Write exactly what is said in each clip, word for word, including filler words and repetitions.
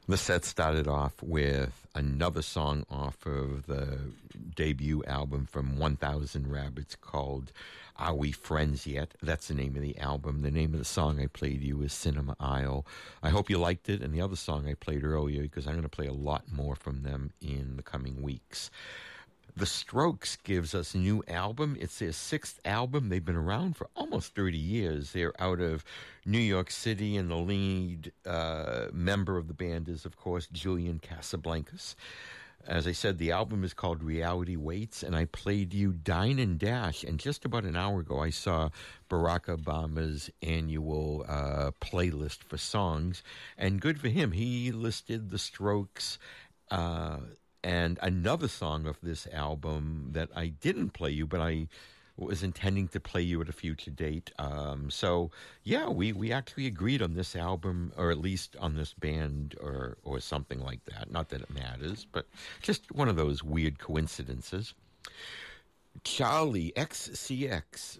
The set started off with another song off of the debut album from one thousand Rabbits called Are We Friends Yet? That's the name of the album. The name of the song I played you is Cinema Aisle. I hope you liked it. And the other song I played earlier, because I'm going to play a lot more from them in the coming weeks. The Strokes gives us a new album. It's their sixth album. They've been around for almost thirty years. They're out of New York City, and the lead uh, member of the band is, of course, Julian Casablancas. As I said, the album is called Reality Waits, and I played you Dine and Dash. And just about an hour ago, I saw Barack Obama's annual uh, playlist for songs, and good for him. He listed The Strokes uh and another song of this album that I didn't play you, but I was intending to play you at a future date. Um, so, yeah, we, we actually agreed on this album, or at least on this band, or, or something like that. Not that it matters, but just one of those weird coincidences. Charlie X C X,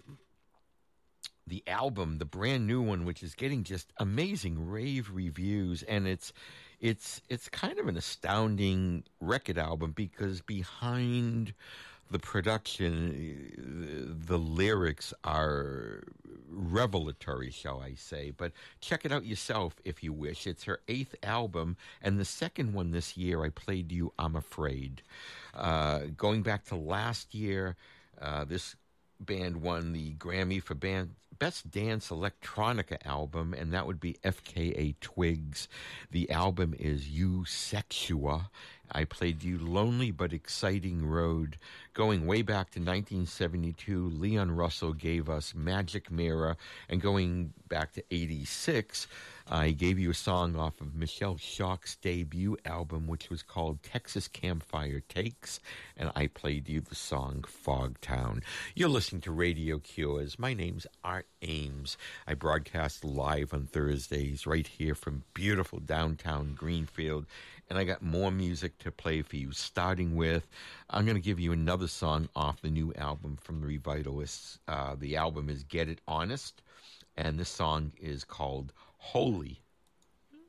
the album, the brand new one, which is getting just amazing rave reviews, and it's it's it's kind of an astounding record album, because behind the production, the lyrics are revelatory, shall I say. But check it out yourself if you wish. It's her eighth album, and the second one this year. I played you I'm Afraid. Uh, going back to last year, uh, this band won the Grammy for band Best Dance Electronica Album, and that would be F K A Twigs. The album is You Sexua. I played you Lonely But Exciting Road. Going way back to nineteen seventy-two, Leon Russell gave us Magic Mirror, and going back to eighty-six, I gave you a song off of Michelle Shock's debut album, which was called Texas Campfire Takes, and I played you the song Fogtown. You're listening to Radio Cures. My name's Art Ames. I broadcast live on Thursdays right here from beautiful downtown Greenfield, and I got more music to play for you, starting with, I'm going to give you another song off the new album from the Revitalists. Uh, the album is Get It Honest, and this song is called Holy.